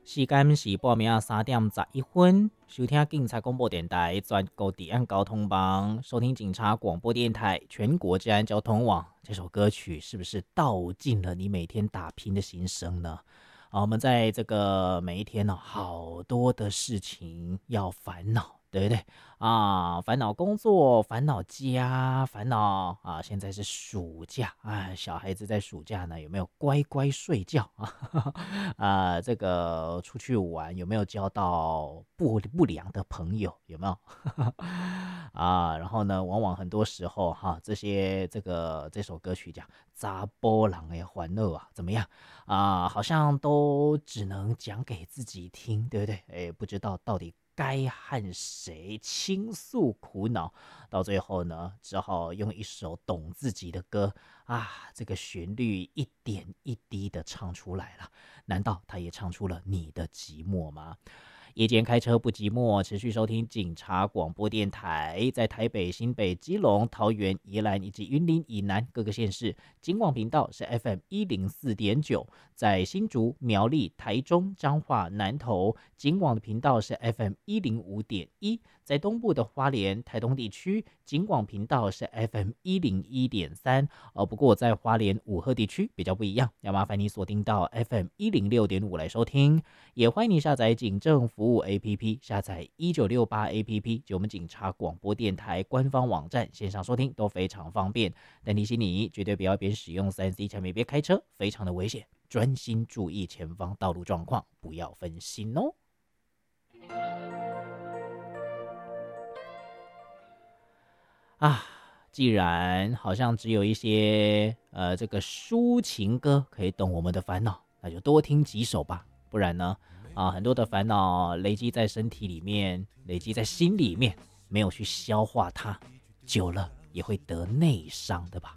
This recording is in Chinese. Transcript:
时间是半暝3:11，收听警察广播电台全国治安交通网，收听警察广播电台全国治安交通网。这首歌曲是不是道尽了你每天打拼的心声呢？我们在这个每一天呢，好多的事情要烦恼，对不对啊？烦恼工作，烦恼家，烦恼啊！现在是暑假啊，小孩子在暑假呢，有没有乖乖睡觉啊？这个出去玩有没有交到不良的朋友？有没有？然后呢，往往很多时候哈，这首歌曲讲查波郎的欢乐啊，怎么样好像都只能讲给自己听，对不对？不知道到底该和谁倾诉苦恼，到最后呢，只好用一首懂自己的歌这个旋律一点一滴的唱出来了。难道他也唱出了你的寂寞吗？夜间开车不寂寞，持续收听警察广播电台，在台北、新北、基隆、桃园、宜兰以及云林以南各个县市，警广频道是 FM104.9，在新竹、苗栗、台中、彰化、南投，警广的频道是 FM105.1，在东部的花莲、台东地区，警广频道是 FM101.3，不过在花莲五鹤地区比较不一样，要麻烦你锁定到 FM106.5来收听，也欢迎你下载警政服务 APP， 下载1968 APP 及我们警察广播电台官方网站，线上收听都非常方便。但提醒你，绝对不要边使用 3C 产品边开车，非常的危险，专心注意前方道路状况，不要分心哦。既然好像只有一些这个抒情歌可以懂我们的烦恼，那就多听几首吧。不然呢很多的烦恼累积在身体里面，累积在心里面，没有去消化它，久了也会得内伤的吧。